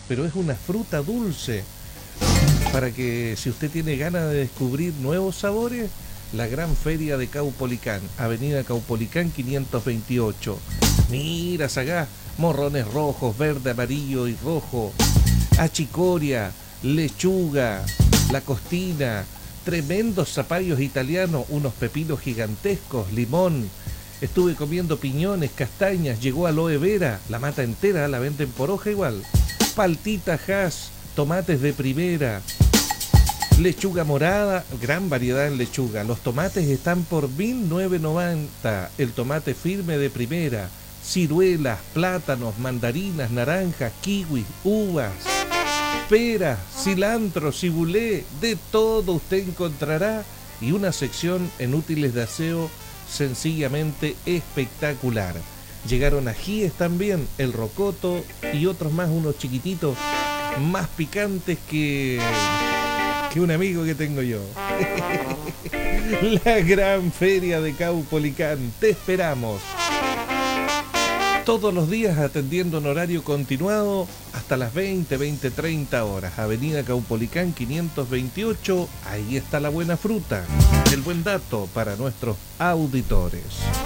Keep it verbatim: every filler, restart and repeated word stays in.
pero es una fruta dulce. Para que si usted tiene ganas de descubrir nuevos sabores, la gran feria de Caupolicán, avenida Caupolicán quinientos veintiocho. Mira, Sagá, morrones rojos, verde, amarillo y rojo, achicoria, lechuga, lacostina, tremendos zapallos italianos, unos pepinos gigantescos, limón. Estuve comiendo piñones, castañas, llegó aloe vera, la mata entera, la venden por hoja igual. Paltita hash, tomates de primera, lechuga morada, gran variedad en lechuga. Los tomates están por mil novecientos noventa, el tomate firme de primera, ciruelas, plátanos, mandarinas, naranjas, kiwis, uvas, peras, cilantro, cibulé, de todo usted encontrará, y una sección en útiles de aseo sencillamente espectacular. Llegaron ajíes también, el rocoto y otros más, unos chiquititos, más picantes que, que un amigo que tengo yo. La gran feria de Caupolicán, te esperamos. Todos los días atendiendo en horario continuado hasta las veinte, veinte, treinta horas. Avenida Caupolicán quinientos veintiocho, ahí está la buena fruta. El buen dato para nuestros auditores.